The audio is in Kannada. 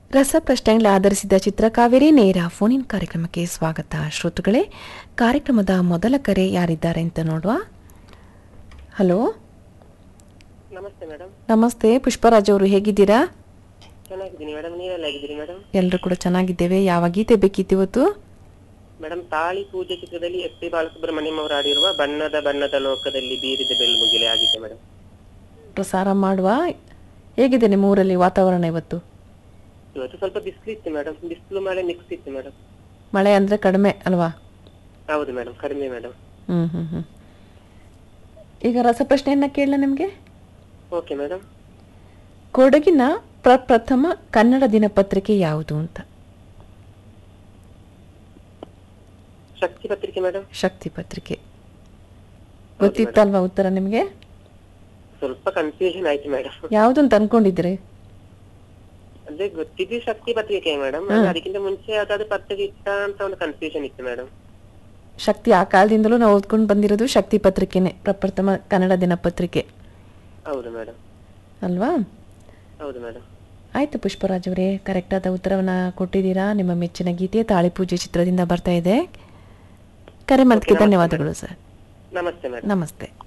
ರಸಪ್ರಶ್ನೆಗಳ ಆಧರಿಸಿದ ಚಿತ್ರಕಾವೇರಿ ನೇರ ಫೋನ್ ಇನ್ ಕಾರ್ಯಕ್ರಮಕ್ಕೆ ಸ್ವಾಗತ. ಶ್ರೋತೃಗಳೇ, ಕಾರ್ಯಕ್ರಮದ ಮೊದಲ ಕರೆ ಯಾರಿದ್ದಾರೆ ಅಂತ ನೋಡುವ. ಹಲೋ, ನಮಸ್ತೆ ಮೇಡಮ್. ನಮಸ್ತೆ ಪುಷ್ಪರಾಜ್ ಅವರು, ಹೇಗಿದ್ದೀರಾ? ಚೆನ್ನಾಗಿದ್ದೀನಿ ಮೇಡಮ್, ನೀವೆಲ್ಲ ಹೇಗಿದ್ದೀರಿ ಮೇಡಮ್? ಎಲ್ಲರೂ ಕೂಡ ಚೆನ್ನಾಗಿದ್ದೇವೆ. ಯಾವ ಗೀತೆ ಬೇಕಿತ್ತು ಇವತ್ತು? ಮೇಡಮ್, ತಾಳಿ ಪೂಜೆ ಚಿತ್ರದಲ್ಲಿ ಎಸ್ ಪಿ ಬಾಲಸುಬ್ರಹ್ಮಣ್ಯಂ ಅವರು ಆಡಿರುವ ಬಣ್ಣದ ಬಣ್ಣದ ಲೋಕದಲ್ಲಿ ಬೀರಿದ ಬೆಳ್ಮುಗಿಲೆ ಆಗಿದೆ ಮೇಡಮ್. ಪ್ರಸಾರ ಮಾಡುವ. ಹೇಗಿದೆ ನಿಮ್ಮ ಊರಲ್ಲಿ ವಾತಾವರಣ ಇವತ್ತು? ಇವತ್ತು ಸ್ವಲ್ಪ ಬಿಸಿಲು ಇತ್ತು ಮೇಡಮ್, ಬಿಸಿಲು ಮಳೆ ಮಿಕ್ಸ್ ಇತ್ತು ಮೇಡಮ್. ಮಳೆ ಅಂದ್ರೆ ಕಡಿಮೆ ಅಲ್ವಾ? ಹೌದು ಮೇಡಮ್, ಕಡಿಮೆ ಮೇಡಮ್. ಈಗ ರಸಪ್ರಶ್ನೆಯನ್ನ ಕೇಳಲ ನಿಮಗೆ? Okay madam. ಕೊಡಗಿನ ಪ್ರಪ್ರಥಮ ಕನ್ನಡ ದಿನಪತ್ರಿಕೆ ಯಾವುದು ಅಂತ? ಶಕ್ತಿ ಪತ್ರಿಕೆ ಮೇಡಮ್. ಶಕ್ತಿ ಪತ್ರಿಕೆ. ಗೊತ್ತಿತ್ತಲ್ವಾ ಉತ್ತರ ನಿಮಗೆ? ಸ್ವಲ್ಪ ಕನ್ಫ್ಯೂಷನ್ ಆಯ್ತು ಮೇಡಮ್. ಯಾವ್ದು ಅಂತ ಅನ್ಕೊಂಡಿದ್ರಿ? ಅದೇ ಗೊತ್ತಿದ್ದು ಶಕ್ತಿ ಪತ್ರಿಕೆ ಮೇಡಮ್, ಅದಕ್ಕಿಂತ ಮುಂಚೆ ಯಾವ್ದಾದ್ರು ಪತ್ರಿಕೆ ಇತ್ತ ಅಂತ ಒಂದು ಕನ್ಫ್ಯೂಷನ್ ಇತ್ತು ಮೇಡಮ್. ಶಕ್ತಿ ಆ ಕಾಲದಿಂದಲೂ ನಾವು ಓದ್ಕೊಂಡು ಬಂದಿರೋದು ಶಕ್ತಿ ಪತ್ರಿಕೆನೆ, ಪ್ರಪ್ರಥಮ ಕನ್ನಡ ದಿನಪತ್ರಿಕೆ. ಹೌದು ಮೇಡಮ್. ಅಲ್ವಾ? ಹೌದು ಮೇಡಮ್. ಆಯ್ತು ಪುಷ್ಪರಾಜ್ ಅವರೇ, ಕರೆಕ್ಟ್ ಆದ ಉತ್ತರವನ್ನ ಕೊಟ್ಟಿದ್ದೀರಾ. ನಿಮ್ಮ ಮೆಚ್ಚಿನ ಗೀತೆ ತಾಳಿ ಪೂಜೆ ಚಿತ್ರದಿಂದ ಬರ್ತಾ ಇದೆ. ಕರೆ ಮಾಡೋದಕ್ಕೆ ಧನ್ಯವಾದಗಳು ಸರ್. ನಮಸ್ತೆ ಮೇಡಮ್. ನಮಸ್ತೆ.